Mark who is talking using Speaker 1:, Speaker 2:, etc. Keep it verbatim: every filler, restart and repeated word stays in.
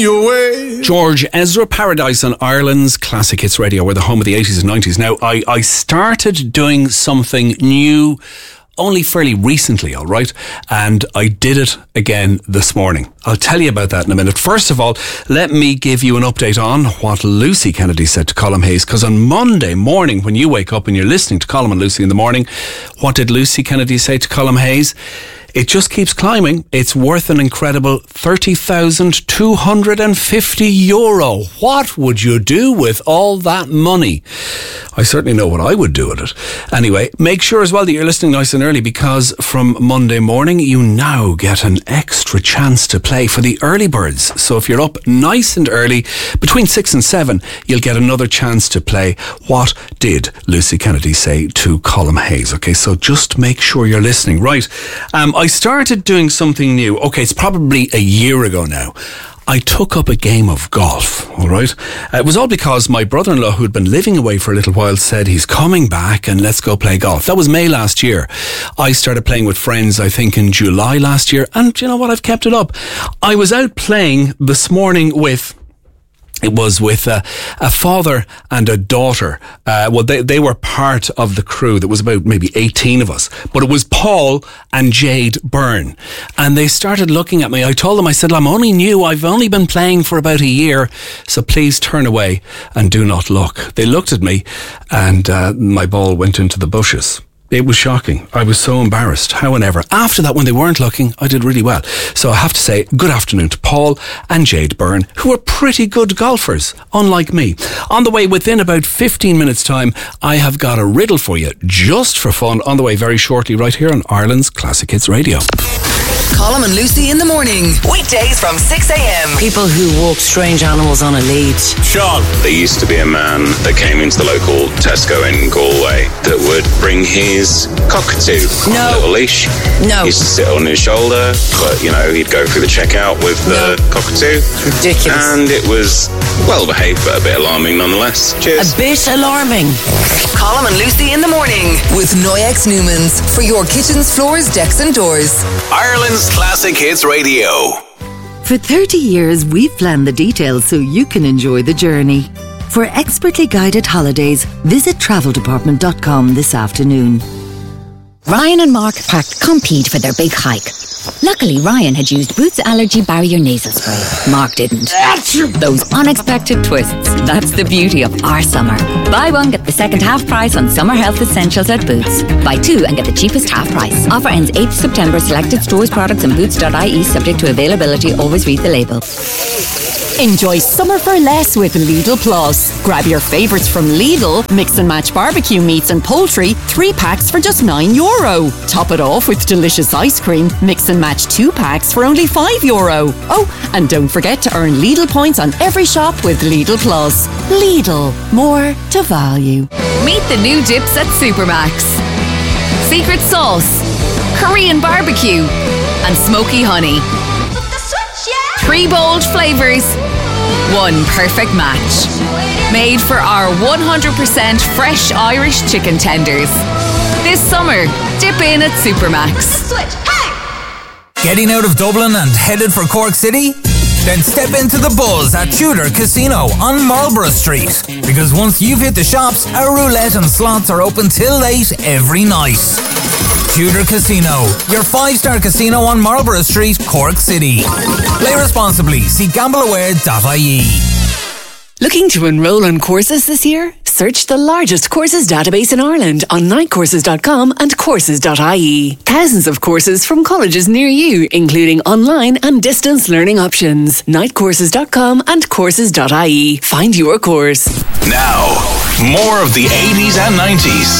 Speaker 1: George Ezra, Paradise on Ireland's Classic Hits Radio. We're the home of the eighties and nineties. Now, I, I started doing something new only fairly recently, all right? And I did it again this morning. I'll tell you about that in a minute. First of all, let me give you an update on what Lucy Kennedy said to Colm Hayes, because on Monday morning, when you wake up and you're listening to Colm and Lucy in the morning, what did Lucy Kennedy say to Colm Hayes? It just keeps climbing. It's worth an incredible thirty thousand two hundred fifty euro. What would you do with all that money? I certainly know what I would do with it. Anyway, make sure as well that you're listening nice and early, because from Monday morning, you now get an extra chance to play for the early birds. So if you're up nice and early, between six and seven, you'll get another chance to play. What did Lucy Kennedy say to Colm Hayes? Okay, so just make sure you're listening. Right. Um, I started doing something new. Okay, it's probably a year ago now. I took up a game of golf, all right? Uh, it was all because my brother-in-law, who'd been living away for a little while, said he's coming back and let's go play golf. That was May last year. I started playing with friends, I think, in July last year. And you know what? I've kept it up. I was out playing this morning with... It was with a, a father and a daughter. Uh, well, they, they were part of the crew. There was about maybe eighteen of us. But it was Paul and Jade Byrne. And they started looking at me. I told them, I said, I'm only new. I've only been playing for about a year. So please turn away and do not look. They looked at me and uh, my ball went into the bushes. It was shocking. I was so embarrassed. However, after that, when they weren't looking, I did really well. So I have to say good afternoon to Paul and Jade Byrne, who are pretty good golfers, unlike me. On the way, within about fifteen minutes' time, I have got a riddle for you, just for fun, on the way very shortly, right here on Ireland's Classic Hits Radio.
Speaker 2: Colm and Lucy in the morning. Weekdays from six a.m.
Speaker 3: People who walk strange animals on a lead.
Speaker 4: Sean. There used to be a man that came into the local Tesco in Galway that would bring his cockatoo on
Speaker 3: No.
Speaker 4: a little leash.
Speaker 3: No.
Speaker 4: He used to sit on his shoulder, but, you know, he'd go through the checkout with the
Speaker 3: No.
Speaker 4: cockatoo.
Speaker 3: Ridiculous.
Speaker 4: And it was well behaved, but a bit alarming nonetheless. Cheers.
Speaker 3: A bit alarming.
Speaker 2: Colm and Lucy in the morning with Noyex Newmans for your kitchens, floors, decks and doors.
Speaker 5: Ireland's Classic Hits Radio.
Speaker 6: For thirty years, we've planned the details so you can enjoy the journey. For expertly guided holidays, visit travel department dot com this afternoon.
Speaker 7: Ryan and Mark packed Compeed for their big hike. Luckily, Ryan had used Boots Allergy Barrier Nasal Spray. Mark didn't. Those unexpected twists. That's the beauty of our summer. Buy one, get the second half price on summer health essentials at Boots. Buy two and get the cheapest half price. Offer ends eighth September. Selected stores, products and boots dot I E subject to availability. Always read the label.
Speaker 8: Enjoy summer for less with Lidl Plus. Grab your favourites from Lidl, mix and match barbecue meats and poultry, three packs for just nine euro. Top it off with delicious ice cream, mix and match two packs for only five euro. Oh, and don't forget to earn Lidl points on every shop with Lidl Plus. Lidl, more to value.
Speaker 9: Meet the new dips at Supermax. Secret sauce, Korean barbecue, and smoky honey. Three bold flavours, one perfect match. Made for our one hundred percent fresh Irish chicken tenders. This summer, dip in at Supermax.
Speaker 10: Getting out of Dublin and headed for Cork City? Then step into the buzz at Tudor Casino on Marlborough Street. Because once you've hit the shops, our roulette and slots are open till late every night. Tudor Casino, your five-star casino on Marlborough Street, Cork City. Play responsibly. See gamble aware dot I E.
Speaker 6: Looking to enroll on courses this year? Search the largest courses database in Ireland on night courses dot com and courses dot I E. Thousands of courses from colleges near you, including online and distance learning options. night courses dot com and courses dot I E. Find your course.
Speaker 5: Now, more of the eighties and nineties.